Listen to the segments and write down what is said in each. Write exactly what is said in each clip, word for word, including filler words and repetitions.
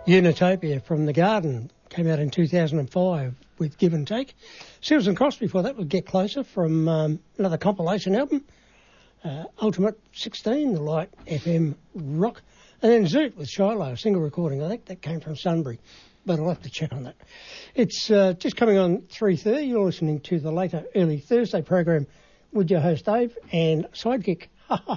Unitopia from The Garden came out in two thousand five with Give and Take. Seals and Cross before that would Get Closer from um, another compilation album. Uh, Ultimate sixteen, the Light F M Rock. And then Zoot with Shiloh, a single recording. I think that came from Sunbury, but I'll have to check on that. It's uh, just coming on three thirty. You're listening to the later early Thursday program with your host Dave and sidekick,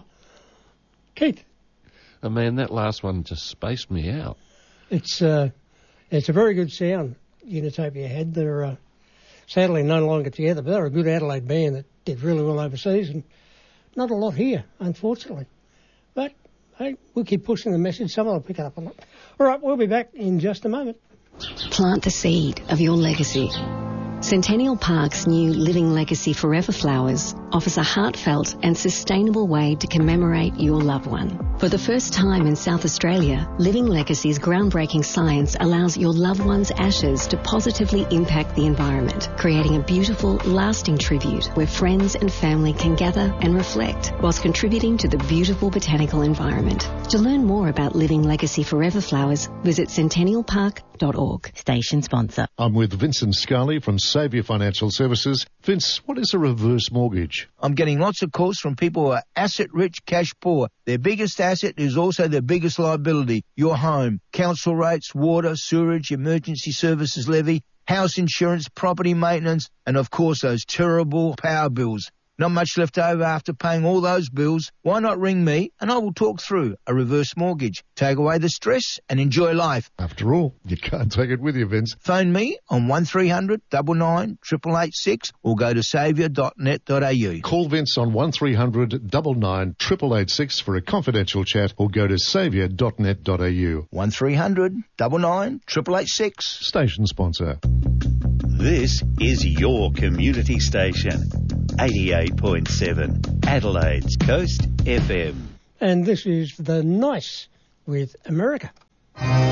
Keith. Oh man, that last one just spaced me out. It's uh, it's a very good sound Unitopia had. They're uh, sadly no longer together, but they're a good Adelaide band that did really well overseas, and not a lot here, unfortunately. But hey, we'll keep pushing the message. Someone will pick it up on it. All right, we'll be back in just a moment. Plant the seed of your legacy. Centennial Park's new Living Legacy Forever Flowers offers a heartfelt and sustainable way to commemorate your loved one. For the first time in South Australia, Living Legacy's groundbreaking science allows your loved one's ashes to positively impact the environment, creating a beautiful, lasting tribute where friends and family can gather and reflect whilst contributing to the beautiful botanical environment. To learn more about Living Legacy Forever Flowers, visit centennial park dot org. Station sponsor. I'm with Vincent Scully from Saviour Financial Services. Vince, what is a reverse mortgage? I'm getting lots of calls from people who are asset-rich, cash-poor. Their biggest asset is also their biggest liability, your home. Council rates, water, sewerage, emergency services levy, house insurance, property maintenance, and of course those terrible power bills. Not much left over after paying all those bills. Why not ring me and I will talk through a reverse mortgage. Take away the stress and enjoy life. After all, you can't take it with you, Vince. Phone me on one three hundred nine nine, eight eight eight six or go to saviour dot net dot a u. Call Vince on one three hundred nine nine, eight eight eight six for a confidential chat or go to saviour dot net dot a u. one three hundred nine nine, eight eight eight six. Station sponsor. This is your community station. eighty-eight point seven Adelaide's Coast F M. And this is The Nice with America.